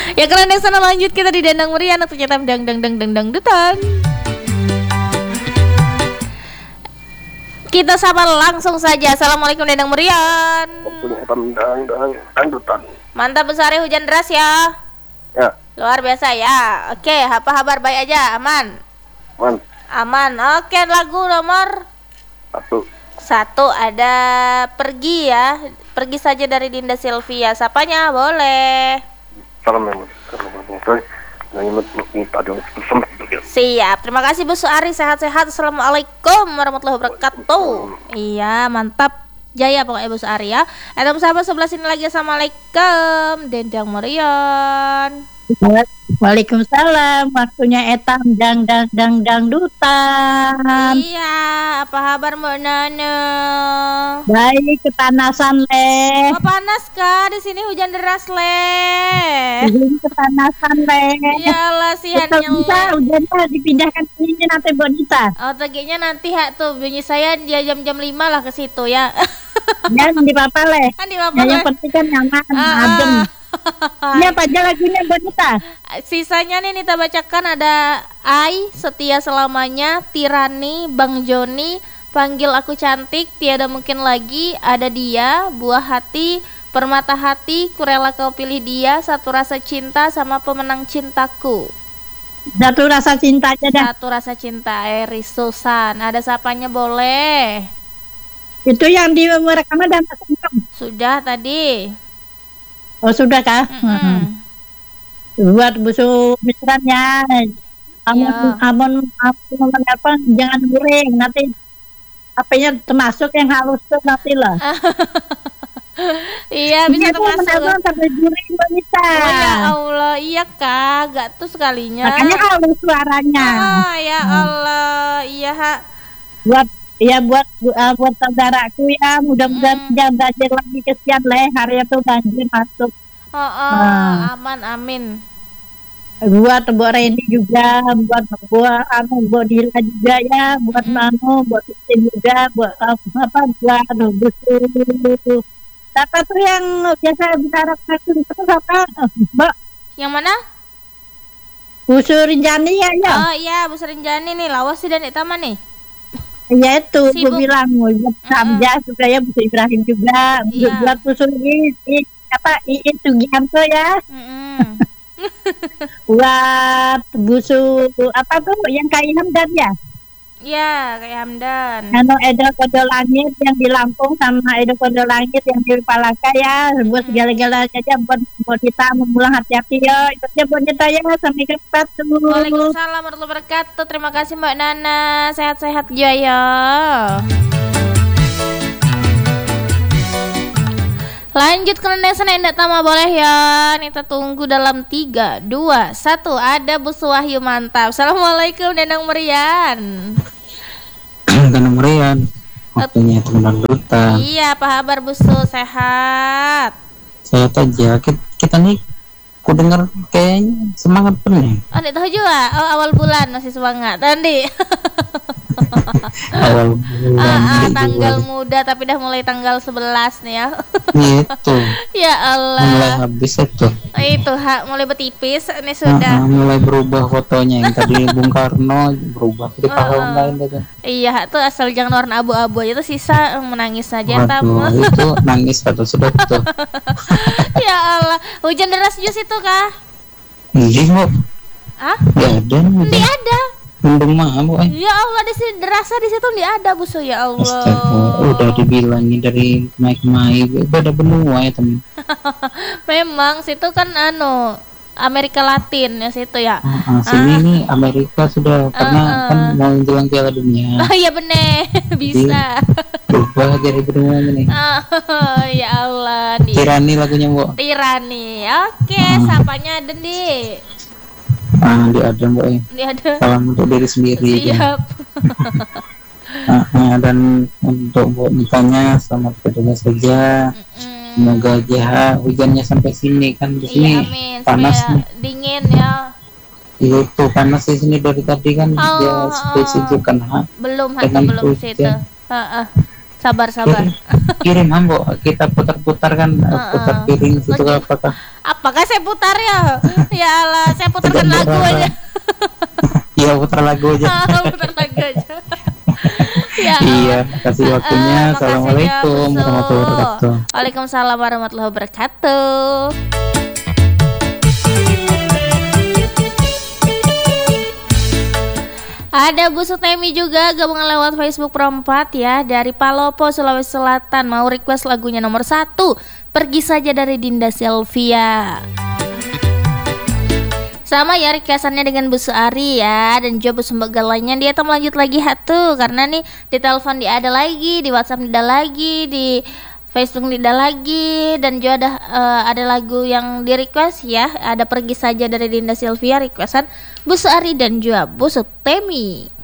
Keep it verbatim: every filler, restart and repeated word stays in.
Ya karena yang sana lanjut kita di Dendang Meriah ternyata dang dang dang dang dang dutan. Kita sapa langsung saja. Assalamualaikum Dendang Meriah. Dang dang dangdutan. Mantap besar hujan deras ya. Ya. Luar biasa ya. Oke, apa kabar baik aja, aman. Man. Aman. Oke, lagu nomor Satu. Satu ada Pergi ya. Pergi saja dari Dinda Sylvia. Sapanya boleh. Salam memang. Siap. Terima kasih Bu Suari, sehat-sehat. Assalamualaikum warahmatullahi wabarakatuh. Iya, mantap. Jaya pokoknya Bu Suari ya. Ada sahabat sebelah sini lagi. Assalamualaikum Dendang Merian. Waalaikumsalam, waktunya etam dang dang dang dangdutan. Iya, apa kabar Mbak Nana? Baik, kepanasan leh. Oh, panas kah? Di sini hujan deras leh. Ini kepanasan leh. Ya Allah, sihannya bisa hujannya dipindahkan ke sini nanti Bonita. Oh, taginya nanti hak tuh bunyi saya dia jam-jam lima lah ke situ ya. Ya, di papa leh. Kan di papa ya, yang penting kan nyaman, ah, adem. Ini apa aja lagunya Bonita? Sisanya nih Nita bacakan ada Ai, Setia Selamanya, Tirani, Bang Joni, Panggil Aku Cantik, Tiada Mungkin Lagi, Ada Dia, Buah Hati, Permata Hati, Kurela Kau Pilih Dia, Satu Rasa Cinta, sama Pemenang Cintaku. Satu Rasa Cinta aja dah. Satu Rasa Cinta, Eris Susan. Ada sapanya boleh. Itu yang di rekaman dan sudah tadi. Oh sudah kah? Mm-hmm. Buat busuk mistrannya, amun ya. amun amun apa jangan goreng nanti apanya termasuk yang halus tuh nanti lah. Iya bisa termasuk. Sampai goreng bisa. Oh ya Allah, iya kak, gak tuh sekalinya. Makanya halus suaranya. Oh ya Allah, iya hak. Buat ya buat uh, buat saudaraku ya mudah-mudahan hmm. jangan banjir lagi kesian leh hari itu banjir masuk. Oh, oh nah. Aman amin. Buat buat Randy juga, buat buat anu buat Dila juga ya, buat hmm. Manu, buat Tim juga, buat apa buat busu. Siapa tuh yang biasa bicara kasih itu siapa? Mbak? Yang mana? Busu Rinjani ya ya. Oh iya Busu Rinjani nih lawas sih dan taman nih. Ya itu, gue bilang mau buat Samja supaya bisa Ibrahim juga, iya. Buat usul ini apa Iin Sugianto ya, buat busu apa tuh yang kayak Hamdan ya? Iya kayak Hamdan. Anu Edo Kodo Langit yang di Lampung sama Edo Kodo Langit yang di Palaka ya, buat mm. segala-galanya aja buat buat kita memulai hati-hati ya, itu aja buat kita ya sampai ketemu. Waalaikumsalam warahmatullahi wabarakatuh. Terima kasih Mbak Nana, sehat-sehat jaya. Lanjut ke Rendesan Endak Tama boleh ya. Nita tunggu dalam tiga, dua, satu. Ada Bu Suwahyu mantap. Assalamualaikum Dendang Merian. Dendang Merian. Waktunya teman duta. Iya, apa kabar Bu Su? Sehat? Sehat aja. Kita, kita nih ku dengar kayaknya semangat penuh. Oh, enggak tahu juga. Oh, awal bulan masih semangat. Tadi. Awal bulan. Ah, ah, tanggal bulan. Muda tapi dah mulai tanggal sebelas nih ya. Gitu. Ya Allah. Mulai habis itu. Itu hak mulai bertipis ini sudah. Uh, uh, mulai berubah fotonya yang tadi Bung Karno berubah jadi tahun uh, uh. lain itu. Iya, tuh asal jangan warna abu-abu aja tuh sisa menangis saja tamu. Itu nangis atau sudah tuh. Ya Allah, hujan deras jus itu kah? Iya, Mbak. Ah? Enggak ada. Enggak ada. Mendung mah, Bu. Ya Allah, di sini derasa di situ enggak ada, Bu. Ya Allah. Astaga, udah dibilangin dari mai-mai beda benua ya, teman. Memang situ kan anu Amerika Latin ya situ ya. Uh, uh, sini ah. nih Amerika sudah karena uh, uh. kan mau menjelang Piala Dunia. Oh iya bener, bisa. Berubah jadi benua ini. Oh ya Allah. Tirani lagunya, Bu. Tirani. Oke, okay, uh. sapanya ada nih. Ah, di ada Mbak ya. Di ada. Salam untuk diri sendiri. Siap. uh, uh, dan untuk Mbak ditanya selamat bertugas saja. Mm-mm. Semoga aja hujannya sampai sini kan di sini iya, panas nih. Dingin ya. Itu panas di sini dari tadi kan oh, ya sepi sejuk kan ha? Belum hati belum situ. Heeh. Sabar sabar. Kirim, kirim Hambo kita putar-putar kan uh, putar piring situ uh, apakah Apakah saya putar ya? Ya Allah, saya putarkan Tidak lagu berapa. aja. Iya, putar lagu aja. Ah, putar lagu aja. Ya Iya, Allah. kasih Ah, waktunya. makasih ya, Assalamualaikum Busu. warahmatullahi wabarakatuh. Waalaikumsalam warahmatullahi wabarakatuh. Ada Bu Sutemi juga gabungan lewat Facebook Perempat ya, dari Palopo, Sulawesi Selatan, mau request lagunya nomor satu, Pergi Saja dari Dinda Sylvia. Sama ya requestannya dengan Bu Suari ya, dan juga Bu Sumbaga lainnya. Dia tuh melanjut lagi hatu karena nih di telepon dia ada lagi, di WhatsApp dia ada lagi, di Facebook tidak lagi, dan juga ada eh, ada lagu yang di request ya, ada Pergi Saja dari Dinda Sylvia requestan Bu Suari dan juga Bu Sutemi.